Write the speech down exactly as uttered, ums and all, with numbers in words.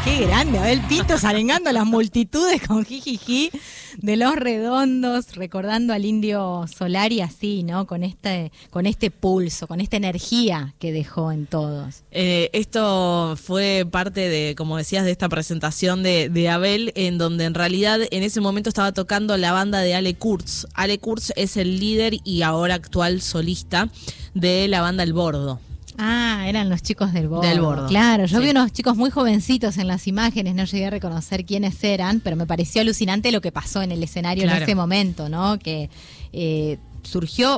Qué grande, Abel Pintos arengando a las multitudes con jijiji de Los Redondos, recordando al Indio Solari así, ¿no? Con este, con este pulso, con esta energía que dejó en todos. Eh, esto fue parte de, como decías, de esta presentación de, de Abel, en donde en realidad en ese momento estaba tocando la banda de Ale Kurtz. Ale Kurtz es el líder y ahora actual solista de la banda El Bordo. Ah, eran los chicos del Bordo. Del Bordo. Claro, yo Sí. vi unos chicos muy jovencitos en las imágenes, no llegué a reconocer quiénes eran, pero me pareció alucinante lo que pasó en el escenario Claro. en ese momento, ¿no? Que eh, surgió